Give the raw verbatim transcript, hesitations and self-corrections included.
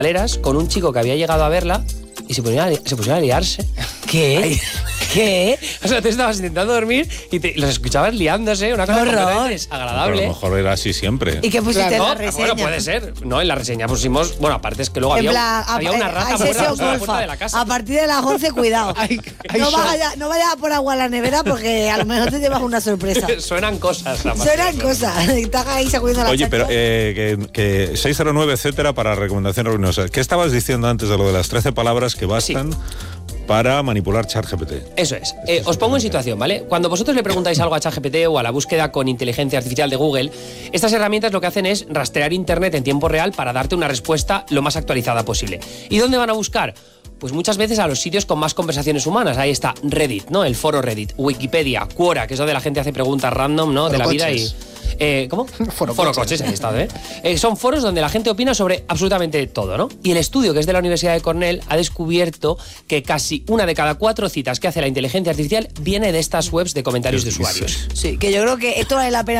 escaleras con un chico que había llegado a verla y se pusieron a, li- se pusieron a liarse. ¿Qué? ¿Qué? O sea, tú estabas intentando dormir y te, los escuchabas liándose, una cosa completamente desagradable. Pero a lo mejor era así siempre. ¿Y qué pusiste Claro, en la reseña? bueno, puede ser. No, en la reseña pusimos... Bueno, aparte es que luego En había, plan, un- había a- una hay rata fuera sesión de la golfa. puerta de la casa. A partir de las once, cuidado. no, vaya, no vaya por agua a la nevera porque a lo mejor te llevas una sorpresa. Suenan cosas. aparte. Suenan cosas. Estás ahí sacudiendo la Oye, chancla. pero eh, que, que seis cero nueve, etcétera, para recomendaciones ruinosas. ¿Qué estabas diciendo antes de lo de las trece palabras que bastan para manipular ChatGPT? Eso es. Eh, os pongo en situación, ¿vale? Cuando vosotros le preguntáis algo a ChatGPT o a la búsqueda con inteligencia artificial de Google, estas herramientas lo que hacen es rastrear Internet en tiempo real para darte una respuesta lo más actualizada posible. ¿Y dónde van a buscar? Pues muchas veces a los sitios con más conversaciones humanas. Ahí está Reddit, ¿no? El foro Reddit, Wikipedia, Quora, que es donde la gente hace preguntas random, ¿no? De la vida y... Eh, ¿Cómo? Foro Foro coches. coches, ahí está, ¿eh? Eh, Son foros donde la gente opina sobre absolutamente todo, ¿no? Y el estudio, que es de la Universidad de Cornell, ha descubierto que casi una de cada cuatro citas que hace la inteligencia artificial viene de estas webs de comentarios de usuarios. Sí, que yo creo que esto vale la pena